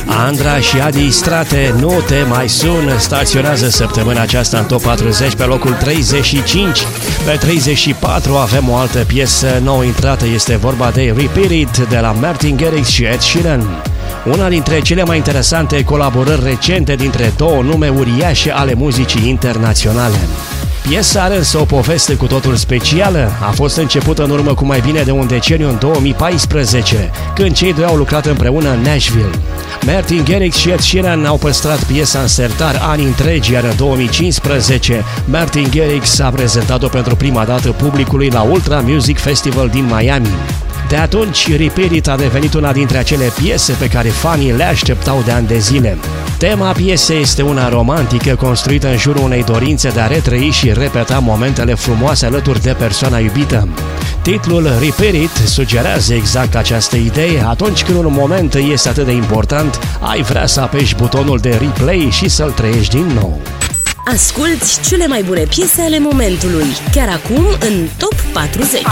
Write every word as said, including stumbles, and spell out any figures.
Andra și Adi Strate, Nu te mai sun, staționează săptămâna aceasta în top patruzeci pe locul treizeci și cinci. Pe treizeci și patru avem o altă piesă nouă intrată, este vorba de Repeat It de la Martin Garrix și Ed Sheeran. Una dintre cele mai interesante colaborări recente dintre două nume uriașe ale muzicii internaționale. Piesa are însă o poveste cu totul specială. A fost începută în urmă cu mai bine de un deceniu, în două mii paisprezece, când cei doi au lucrat împreună în Nashville. Martin Garrix și Ed Sheeran au păstrat piesa în sertar ani întregi, iar în două mii cincisprezece Martin Garrix a prezentat-o pentru prima dată publicului la Ultra Music Festival din Miami. De atunci, Repeat It a devenit una dintre acele piese pe care fanii le așteptau de ani de zile. Tema piesei este una romantică, construită în jurul unei dorințe de a retrăi și repeta momentele frumoase alături de persoana iubită. Titlul Repeat It sugerează exact această idee. Atunci când un moment este atât de important, ai vrea să apeși butonul de replay și să-l trăiești din nou. Asculți cele mai bune piese ale momentului, chiar acum în top patruzeci.